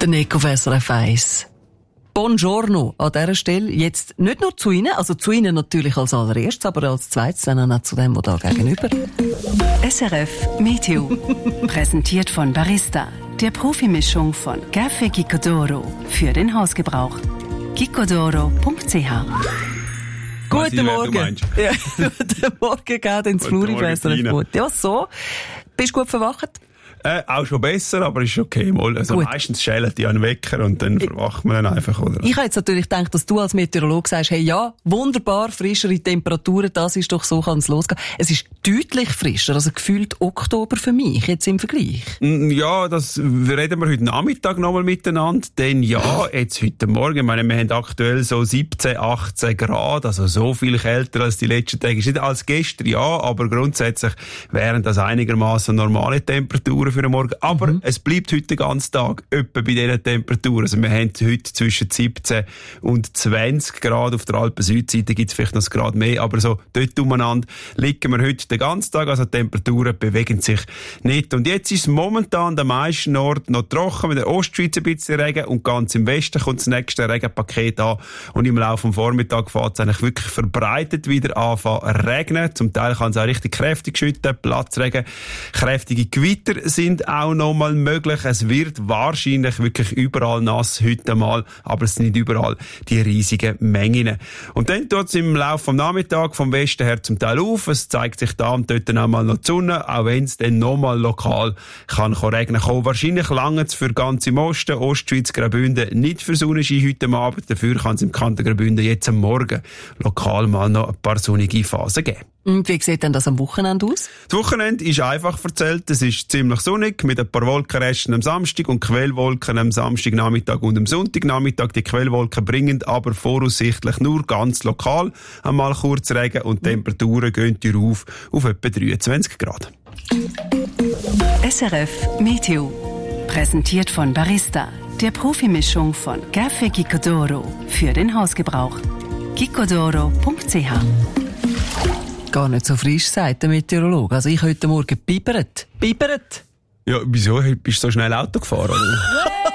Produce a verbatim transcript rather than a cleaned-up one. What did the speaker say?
Der Nico auf S R F eins. Buongiorno an dieser Stelle. Jetzt nicht nur zu Ihnen, also zu Ihnen natürlich als allererstes, aber als zweites dann auch zu dem, der da gegenüber. S R F Meteo. Präsentiert von Barista, der Profimischung von Café Gicodoro für den Hausgebrauch. gicodoro punkt c h. Guten Morgen. Ja, guten Morgen, geht ins Fluri bei S R F gut. Ja, so. Bist du gut verwacht? Äh, auch schon besser, aber ist okay. Mal. Also meistens schälen die einen Wecker und dann verwacht man dann einfach, oder? Ich habe jetzt natürlich gedacht, dass du als Meteorologe sagst, hey, ja, wunderbar, frischere Temperaturen, das ist doch so, kann es losgehen. Es ist deutlich frischer, also gefühlt Oktober für mich, jetzt im Vergleich. Ja, das reden wir heute Nachmittag nochmal miteinander, denn ja, jetzt heute Morgen, ich meine, wir haben aktuell so siebzehn, achtzehn Grad, also so viel kälter als die letzten Tage. Ist nicht als gestern, ja, aber grundsätzlich wären das einigermaßen normale Temperaturen für den Morgen. Aber mhm. es bleibt heute den ganzen Tag etwa bei diesen Temperaturen. Also wir haben heute zwischen siebzehn und zwanzig Grad. Auf der Alpen-Südseite gibt es vielleicht noch ein Grad mehr, aber so dort umeinander liegen wir heute den ganzen Tag. Also die Temperaturen bewegen sich nicht. Und jetzt ist es momentan der meisten Orten noch trocken, mit der Ostschweiz ein bisschen Regen und ganz im Westen kommt das nächste Regenpaket an. Und im Laufe des Vormittags fängt es eigentlich wirklich verbreitet wieder anfangen zu regnen. Zum Teil kann es auch richtig kräftig schütten, Platzregen, kräftige Gewitter sind auch noch mal möglich. Es wird wahrscheinlich wirklich überall nass heute mal, aber es sind nicht überall die riesigen Mengen. Und dann tut es im Laufe des Nachmittags vom Westen her zum Teil auf. Es zeigt sich da und dort auch mal noch die Sonne, auch wenn es dann noch mal lokal kann regnen kommen. Wahrscheinlich lange es für ganz im Osten, Ostschweiz, Graubünden nicht für Sonnenschein heute Abend. Dafür kann es im Kanton Graubünden jetzt am Morgen lokal mal noch ein paar sonnige Phasen geben. Und wie sieht denn das am Wochenende aus? Das Wochenende ist einfach erzählt. Es ist ziemlich sonnig mit ein paar Wolkenresten am Samstag und Quellwolken am Samstagnachmittag und am Sonntagnachmittag. Die Quellwolken bringen aber voraussichtlich nur ganz lokal einmal kurz Regen und die Temperaturen gehen hier auf auf etwa dreiundzwanzig Grad. S R F Meteo. Präsentiert von Barista, der Profimischung von Café Gicodoro für den Hausgebrauch. gicodoro punkt c h. Gar nicht so frisch, sagt der Meteorologe. Also ich heute Morgen bibert. Bibert. Ja, wieso? Bist du so schnell Auto gefahren? Oder?